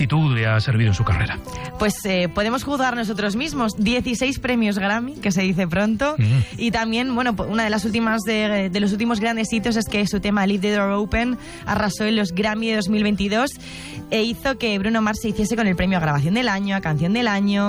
actitud le ha servido en su carrera? Pues podemos juzgar nosotros mismos. 16 premios Grammy, que se dice pronto. Y también, bueno, una de las últimas de los últimos grandes hitos es que su tema Leave the Door Open arrasó en los Grammy de 2022 e hizo que Bruno Mars se hiciese con el premio a Grabación del Año, a Canción del Año,